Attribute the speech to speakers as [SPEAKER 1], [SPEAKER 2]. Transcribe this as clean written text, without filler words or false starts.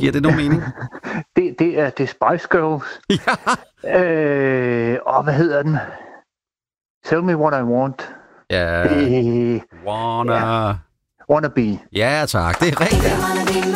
[SPEAKER 1] Giver det nogen mening?
[SPEAKER 2] Det er Spice Girls.
[SPEAKER 1] Ja.
[SPEAKER 2] Og hvad hedder den? Tell me what I want.
[SPEAKER 1] Ja. Wanna
[SPEAKER 2] Wanna be.
[SPEAKER 1] Ja, tak. Det er rigtigt.